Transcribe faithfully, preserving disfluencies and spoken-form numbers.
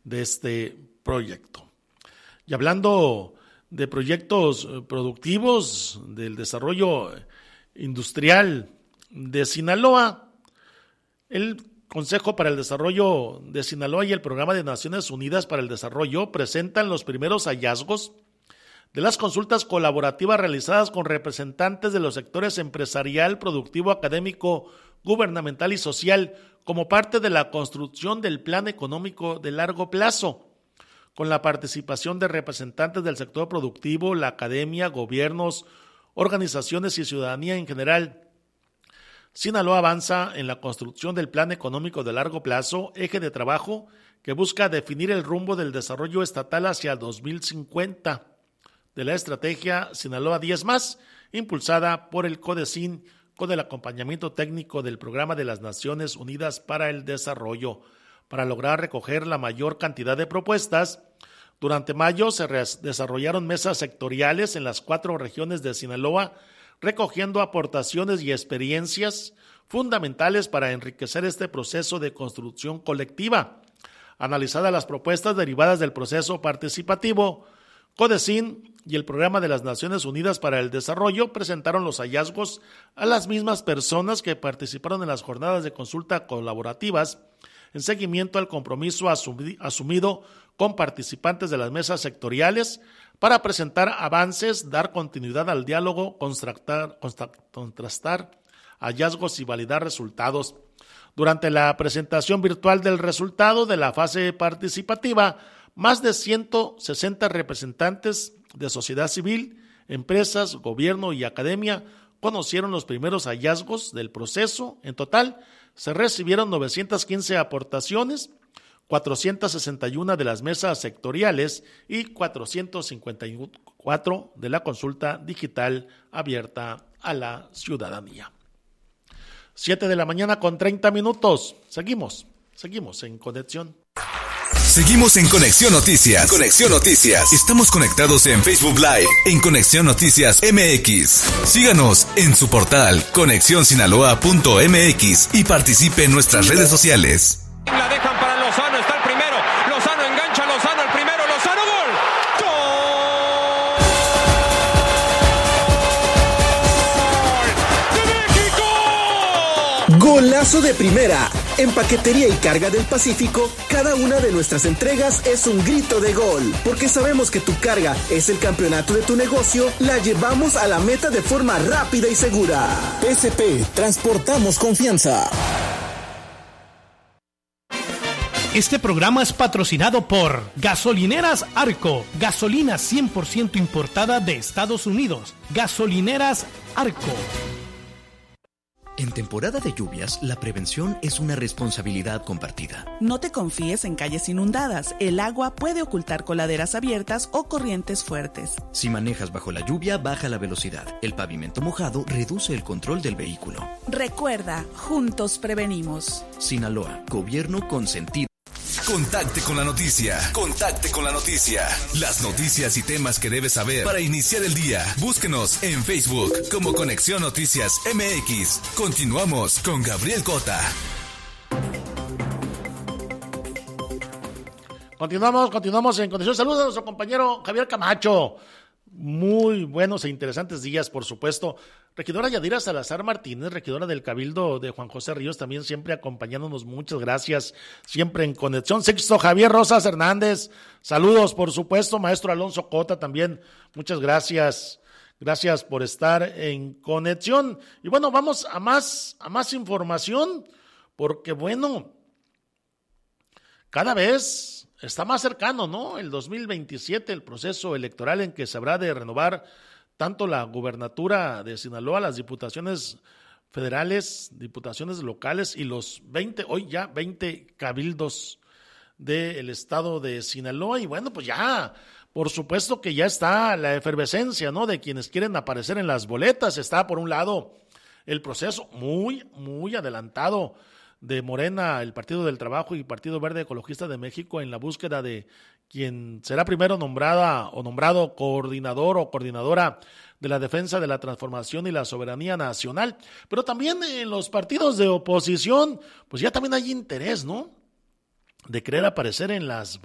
de este proyecto. Y hablando de proyectos productivos del desarrollo industrial de Sinaloa, el Consejo para el Desarrollo de Sinaloa y el Programa de Naciones Unidas para el Desarrollo presentan los primeros hallazgos de las consultas colaborativas realizadas con representantes de los sectores empresarial, productivo, académico, gubernamental y social como parte de la construcción del Plan Económico de Largo Plazo, con la participación de representantes del sector productivo, la academia, gobiernos, organizaciones y ciudadanía en general. Sinaloa avanza en la construcción del Plan Económico de Largo Plazo, eje de trabajo que busca definir el rumbo del desarrollo estatal hacia dos mil cincuenta, de la estrategia Sinaloa diez más, impulsada por el CODECIN con el acompañamiento técnico del Programa de las Naciones Unidas para el Desarrollo. Para lograr recoger la mayor cantidad de propuestas, durante mayo se desarrollaron mesas sectoriales en las cuatro regiones de Sinaloa, recogiendo aportaciones y experiencias fundamentales para enriquecer este proceso de construcción colectiva. Analizadas las propuestas derivadas del proceso participativo, CODECIN y el Programa de las Naciones Unidas para el Desarrollo presentaron los hallazgos a las mismas personas que participaron en las jornadas de consulta colaborativas en seguimiento al compromiso asumido con participantes de las mesas sectoriales para presentar avances, dar continuidad al diálogo, contrastar, contrastar hallazgos y validar resultados. Durante la presentación virtual del resultado de la fase participativa, más de ciento sesenta representantes de sociedad civil, empresas, gobierno y academia conocieron los primeros hallazgos del proceso. En total, se recibieron novecientas quince aportaciones, cuatrocientas sesenta y una de las mesas sectoriales y cuatrocientas cincuenta y cuatro de la consulta digital abierta a la ciudadanía. Siete de la mañana con treinta minutos. Seguimos, seguimos en conexión. Seguimos en Conexión Noticias. Conexión Noticias. Estamos conectados en Facebook Live, en Conexión Noticias M X. Síganos en su portal conexión sinaloa punto m x y participe en nuestras redes sociales. La dejan para Lozano, está el primero. Lozano engancha a Lozano, el primero. Lozano, gol. ¡Gol de México! Golazo de primera. En Paquetería y Carga del Pacífico, cada una de nuestras entregas es un grito de gol. Porque sabemos que tu carga es el campeonato de tu negocio, la llevamos a la meta de forma rápida y segura. P S P, transportamos confianza. Este programa es patrocinado por Gasolineras Arco, gasolina cien por ciento importada de Estados Unidos. Gasolineras Arco. En temporada de lluvias, la prevención es una responsabilidad compartida. No te confíes en calles inundadas. El agua puede ocultar coladeras abiertas o corrientes fuertes. Si manejas bajo la lluvia, baja la velocidad. El pavimento mojado reduce el control del vehículo. Recuerda, juntos prevenimos. Sinaloa, gobierno con sentido. Contacte con la noticia. Contacte con la noticia. Las noticias y temas que debes saber para iniciar el día. Búsquenos en Facebook como Conexión Noticias M X. Continuamos con Gabriel Cota. Continuamos, continuamos en Conexión. Saludos a nuestro compañero Javier Camacho. Muy buenos e interesantes días, por supuesto. Regidora Yadira Salazar Martínez, regidora del Cabildo de Juan José Ríos, también siempre acompañándonos. Muchas gracias, siempre en conexión. Sexto Javier Rosas Hernández, saludos, por supuesto. Maestro Alonso Cota también, muchas gracias. Gracias por estar en conexión. Y bueno, vamos a más, a más información, porque bueno, cada vez está más cercano, ¿no? El dos mil veintisiete, el proceso electoral en que se habrá de renovar tanto la gubernatura de Sinaloa, las diputaciones federales, diputaciones locales y los veinte, hoy ya veinte cabildos del estado de Sinaloa. Y bueno, pues ya, por supuesto que ya está la efervescencia, ¿no? De quienes quieren aparecer en las boletas. Está por un lado el proceso muy, muy adelantado de Morena, el Partido del Trabajo y Partido Verde Ecologista de México en la búsqueda de quien será primero nombrada o nombrado coordinador o coordinadora de la defensa de la transformación y la soberanía nacional. Pero también en los partidos de oposición, pues ya también hay interés, ¿no? De querer aparecer en las